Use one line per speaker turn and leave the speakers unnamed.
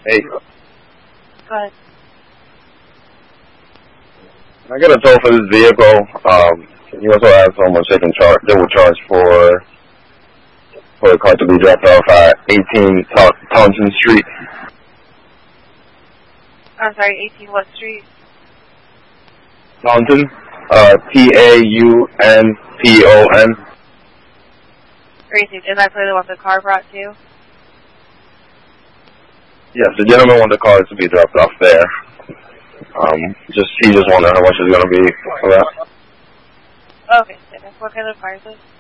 Hey.
Go ahead.
I got a toll for this vehicle. You also have someone they will charge for the car to be dropped off at 18 Taunton Street.
I'm sorry, 18 what street?
Taunton. Taunton.
Gracie, is that where they want the car brought to?
Yes, the gentleman wants the car to be dropped off there. He just wondered how much it's going to be for that.
Okay, what kind of car is it?